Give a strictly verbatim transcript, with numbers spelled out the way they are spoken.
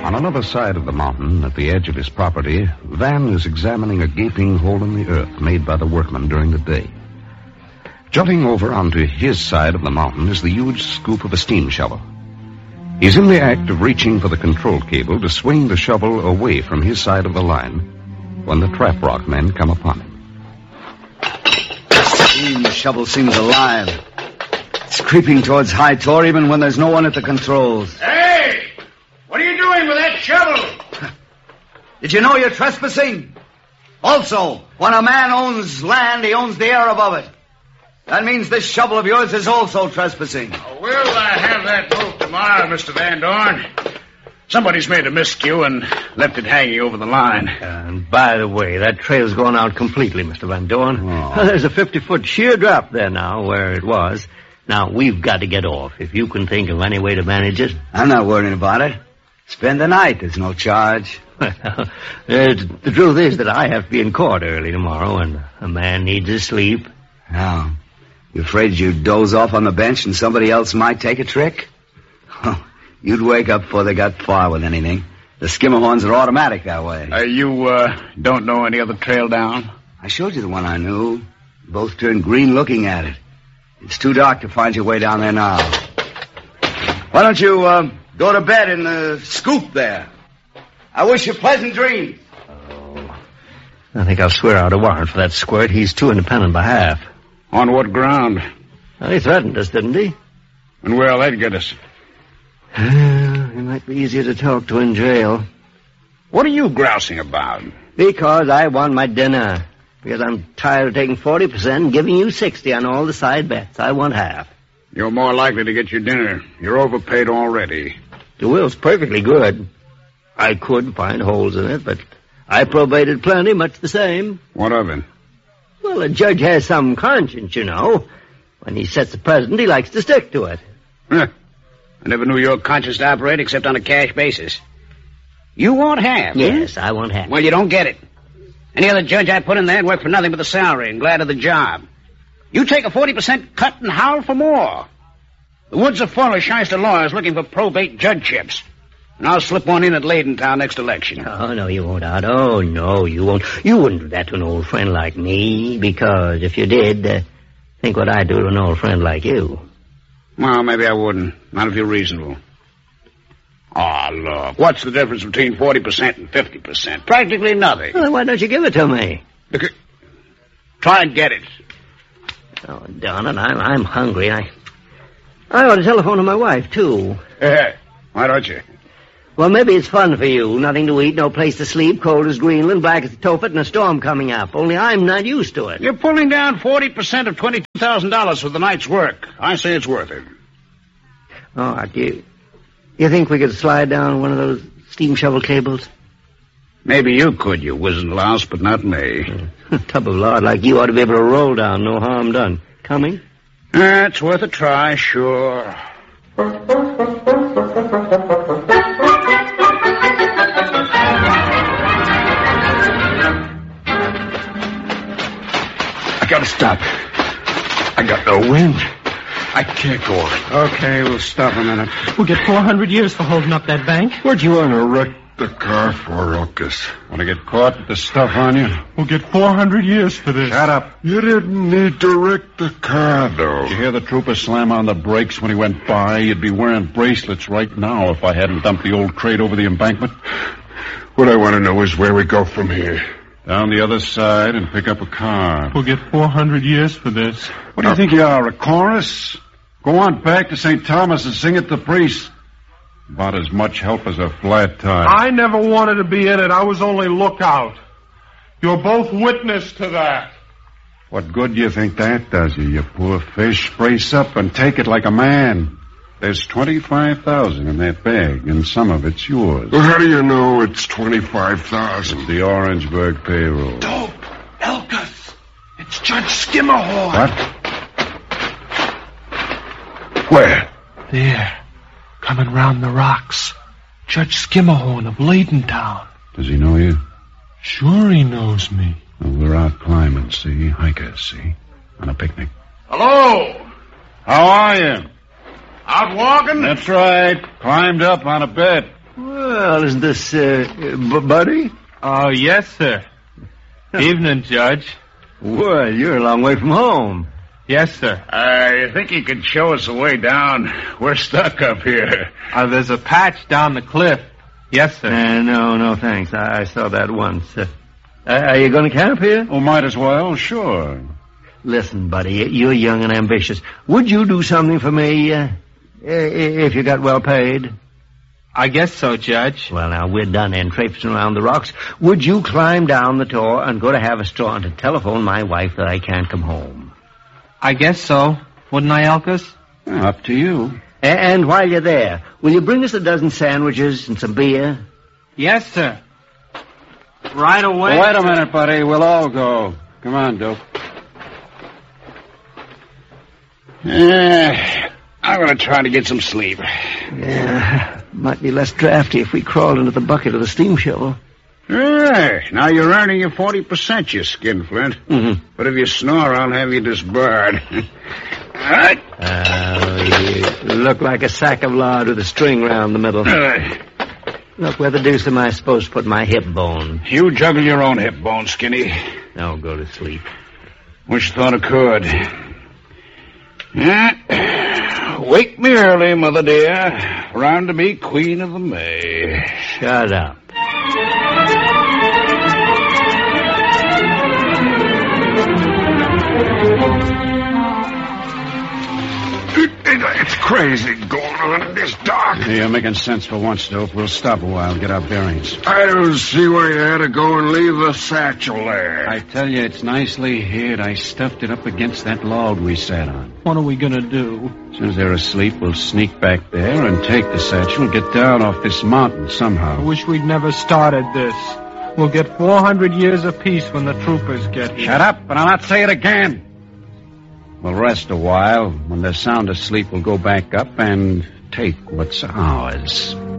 On another side of the mountain, at the edge of his property, Van is examining a gaping hole in the earth made by the workmen during the day. Jutting over onto his side of the mountain is the huge scoop of a steam shovel. He's in the act of reaching for the control cable to swing the shovel away from his side of the line when the trap rock men come upon him. The steam shovel seems alive. It's creeping towards High Tor even when there's no one at the controls. Hey! What are you doing with that shovel? Did you know you're trespassing? Also, when a man owns land, he owns the air above it. That means this shovel of yours is also trespassing. Oh, we'll uh, have that moved tomorrow, Mister Van Dorn. Somebody's made a miscue and left it hanging over the line. And by the way, that trail's gone out completely, Mister Van Dorn. Oh. There's a fifty-foot sheer drop there now where it was. Now, we've got to get off. If you can think of any way to manage it. I'm not worrying about it. Spend the night. There's no charge. Well, uh, the truth is that I have to be in court early tomorrow, and a man needs his sleep. Now, you afraid you'd doze off on the bench and somebody else might take a trick? You'd wake up before they got far with anything. The skimmerhorns are automatic that way. Uh, you uh, don't know any other trail down? I showed you the one I knew. You both turned green looking at it. It's too dark to find your way down there now. Why don't you uh, go to bed in the scoop there? I wish you pleasant dreams. Oh, I think I'll swear out a warrant for that squirt. He's too independent by half. On what ground? Well, he threatened us, didn't he? And where'll that get us? It might be easier to talk to in jail. What are you grousing about? Because I want my dinner. Because I'm tired of taking forty percent and giving you sixty on all the side bets. I want half. You're more likely to get your dinner. You're overpaid already. The will's perfectly good. I could find holes in it, but I probated plenty, much the same. What of it? Well, a judge has some conscience, you know. When he sets a precedent, he likes to stick to it. Huh. I never knew your conscience to operate except on a cash basis. You want half? Yes, huh? I want half. Well, you don't get it. Any other judge I put in there would work for nothing but the salary and glad of the job. You take a forty percent cut and howl for more. The woods are full of shyster lawyers looking for probate judgeships. And I'll slip one in at Ladentown next election. Oh, no, you won't, Art. Oh, no, you won't. You wouldn't do that to an old friend like me, because if you did, uh, think what I'd do to an old friend like you. Well, maybe I wouldn't. Not if you're reasonable. Oh, look, what's the difference between forty percent and fifty percent? Practically nothing. Well, why don't you give it to me? Look, try and get it. Oh, darn it, I'm, I'm hungry. I, I ought to telephone to my wife, too. Yeah, why don't you? Well, maybe it's fun for you. Nothing to eat, no place to sleep, cold as Greenland, black as Tophet, and a storm coming up. Only I'm not used to it. You're pulling down forty percent of twenty-two thousand dollars for the night's work. I say it's worth it. Oh, do you, you think we could slide down one of those steam shovel cables? Maybe you could, you wizened louse, but not me. A tub of lard like you ought to be able to roll down, no harm done. Coming? Uh, it's worth a try, sure. I gotta stop. I got no wind. I can't go on. Okay, we'll stop a minute. We'll get four hundred years for holding up that bank. What'd you want to wreck the car for, Uncas? Want to get caught with the stuff on you? We'll get four hundred years for this. Shut up. You didn't need to wreck the car, though. Did you hear the trooper slam on the brakes when he went by? You'd be wearing bracelets right now if I hadn't dumped the old crate over the embankment. What I want to know is where we go from here. Down the other side and pick up a car. We'll get four hundred years for this. What do you think you are, a chorus? Go on back to Saint Thomas and sing it to the priest. About as much help as a flat tire. I never wanted to be in it. I was only lookout. You're both witness to that. What good do you think that does you, you poor fish? Brace up and take it like a man. There's twenty-five thousand in that bag, and some of it's yours. Well, how do you know it's twenty-five thousand? The Orangeburg payroll. Dope! Elkus! It's Judge Skimmerhorn. What? Where? There. Coming round the rocks. Judge Skimmerhorn of Ladentown. Does he know you? Sure he knows me. Well, we're out climbing, see? Hikers, see? On a picnic. Hello! How are you? Out walking? That's right. Climbed up on a bed. Well, isn't this, uh, B- Buddy? Oh, yes, sir. Evening, Judge. Well, you're a long way from home. Yes, sir. I think you could show us the way down. We're stuck up here. Uh, there's a patch down the cliff. Yes, sir. Uh, no, no, thanks. I, I saw that once. Uh, are you going to camp here? Oh, might as well, sure. Listen, buddy, you're young and ambitious. Would you do something for me, uh, if you got well paid? I guess so, Judge. Well, now, we're done in traipsing around the rocks. Would you climb down the tor and go to Haverstraw and to telephone my wife that I can't come home? I guess so. Wouldn't I, Elkus? Well, up to you. A- and while you're there, will you bring us a dozen sandwiches and some beer? Yes, sir. Right away. Well, wait a minute, buddy. We'll all go. Come on, Dope. Yeah, I'm going to try to get some sleep. Yeah, might be less drafty if we crawled into the bucket of the steam shovel. Hey, now you're earning your forty percent, you skinflint. Mm-hmm. But if you snore, I'll have you disbarred. All right? Oh, you look like a sack of lard with a string round the middle. Uh, Look, where the deuce am I supposed to put my hip bone? you juggle your own hip bone, Skinny. Now go to sleep. Wish thought I could. Yeah. Wake me early, Mother dear. Round to be Queen of the May. Shut up. It's crazy going on in this dark. Hey, you're making sense for once, Dope. We'll stop a while and get our bearings. I don't see why you had to go and leave the satchel there. I tell you, it's nicely hid. I stuffed it up against that log we sat on. What are we gonna do? As soon as they're asleep, we'll sneak back there and take the satchel, get down off this mountain I somehow. wish we'd never started this. We'll get four hundred years of peace when the troopers get here. Shut up, and I'll not say it again. We'll rest a while. When they're sound asleep, we'll go back up and take what's ours.